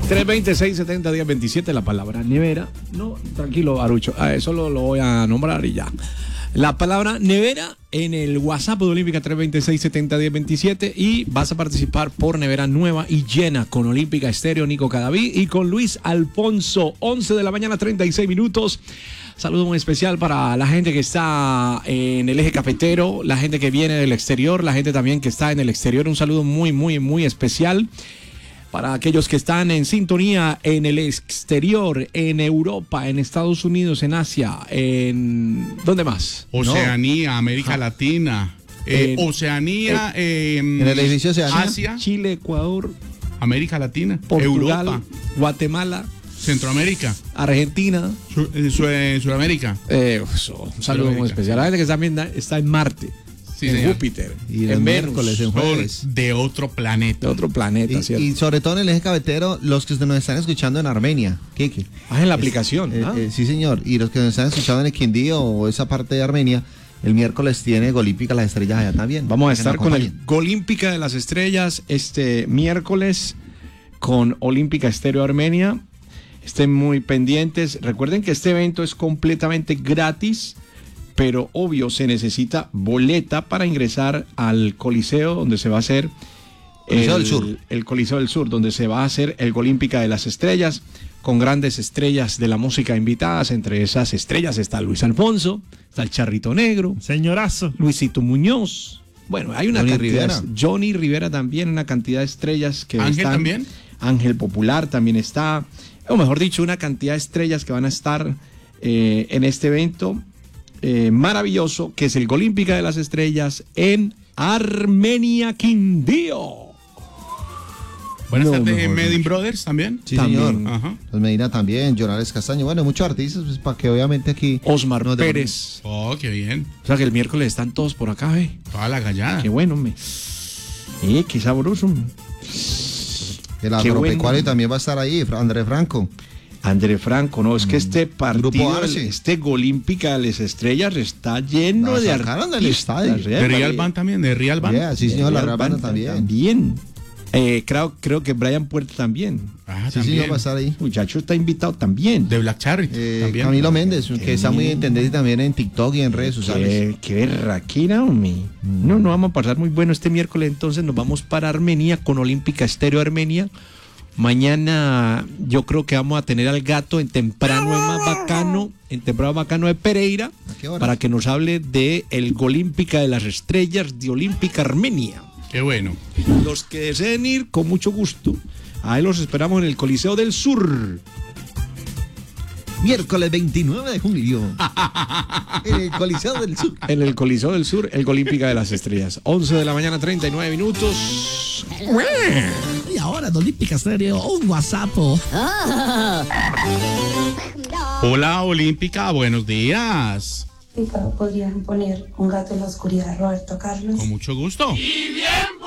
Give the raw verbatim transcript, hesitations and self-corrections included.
tres veinte, seiscientos setenta, diez veintisiete, la palabra nevera. No, tranquilo, Arucho, a eso lo, lo voy a nombrar y ya. La palabra nevera en el WhatsApp de Olímpica tres veinte, seiscientos setenta, diez veintisiete y vas a participar por nevera nueva y llena con Olímpica Estéreo, Nico Cadaví y con Luis Alfonso. once de la mañana, treinta y seis minutos. Saludo muy especial para la gente que está en el eje cafetero, la gente que viene del exterior, la gente también que está en el exterior. Un saludo muy, muy, muy especial para aquellos que están en sintonía en el exterior, en Europa, en Estados Unidos, en Asia, en... ¿dónde más? Oceanía, no. América ah. Latina, eh, en, Oceanía, eh, en el edificio Oceanía, Asia, Chile, Ecuador, América Latina, Portugal, Europa, Guatemala, Centroamérica, Argentina, Sur, eh, Sur, eh, Sudamérica. Eh, un saludo muy especial. La gente que también está en Marte. Sí, en señor. Júpiter, y en miércoles, en jueves. De otro planeta. De otro planeta, y, ¿cierto? Y sobre todo en el eje cafetero, los que nos están escuchando en Armenia. Kike. Ah, en la es, aplicación. Eh, ah. eh, sí, señor. Y los que nos están escuchando en el Quindío o esa parte de Armenia, el miércoles tiene Golímpica Las Estrellas allá también. Vamos a estar con el Golímpica de las Estrellas este miércoles con Olímpica Estéreo Armenia. Estén muy pendientes. Recuerden que este evento es completamente gratis, pero obvio se necesita boleta para ingresar al Coliseo donde se va a hacer Coliseo el, del Sur. el Coliseo del Sur, donde se va a hacer el Golímpica de las Estrellas, con grandes estrellas de la música invitadas. Entre esas estrellas está Luis Alfonso, está el Charrito Negro, señorazo, Luisito Muñoz. Bueno, hay una Johnny cantidad, Rivera. Johnny Rivera también, una cantidad de estrellas que Ángel están. también. Ángel Popular también está, o mejor dicho, una cantidad de estrellas que van a estar eh, en este evento. Eh, maravilloso, que es el Golímpica de las Estrellas en Armenia, Quindío. Buenas no, tardes, Medin dicho. Brothers también. Sí, también. señor. Ajá. Los Medina también, Jonales Castaño. Bueno, muchos artistas, pues para que obviamente aquí. Osmar nos Pérez. Oh, qué bien. O sea que el miércoles están todos por acá, ¿eh? Toda la gallada. Qué bueno, me. Eh, qué sabroso. El agropecuario bueno. También va a estar ahí, Andrés Franco. André Franco, no, es que este partido, Arce. este Golímpica de las Estrellas está lleno la de sacaron del estadio. De Real Band también, de Real Band. Yeah, sí, señor, la Real Band también. también. Eh, creo, creo que Brian Puerto también. Ah, sí, también. señor, va a estar ahí. Muchacho está invitado también. De Black Cherry Eh, también. Camilo Méndez, que Qué está muy bien. en tendencia también en TikTok y en redes Qué, sociales. qué berraquina, hombre. No, no vamos a pasar muy bueno este miércoles, entonces nos vamos para Armenia con Olímpica Estéreo Armenia. Mañana yo creo que vamos a tener al gato en temprano es más bacano, en temprano bacano de Pereira, ¿A qué hora? para que nos hable de el Golímpica de las Estrellas de Olímpica Armenia. Qué bueno. Los que deseen ir, con mucho gusto. Ahí los esperamos en el Coliseo del Sur. Miércoles veintinueve de junio. En el Coliseo del Sur. En el Coliseo del Sur, el Golímpica de las Estrellas. once de la mañana, treinta y nueve minutos. Y ahora en Olímpica Estéreo, un WhatsApp. Hola, Olímpica, buenos días. ¿Podrían poner Un gato en la oscuridad, Roberto Carlos? Con mucho gusto. Y bien